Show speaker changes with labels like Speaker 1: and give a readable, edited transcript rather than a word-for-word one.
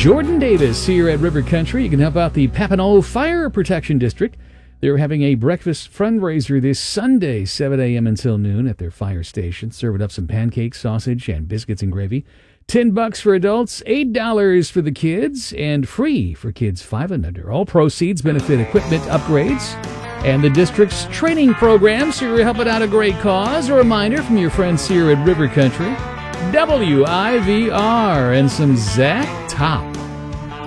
Speaker 1: Jordan Davis here at River Country. You can help out the Papineau Fire Protection District. They're having a breakfast fundraiser this Sunday, 7 a.m. until noon at their fire station, serving up some pancakes, sausage, and biscuits and gravy. $10 for adults, $8 for the kids, and free for kids 5 and under. All proceeds benefit equipment upgrades and the district's training program, so you're helping out a great cause. A reminder from your friends here at River Country, WIVR, and some Zach Top.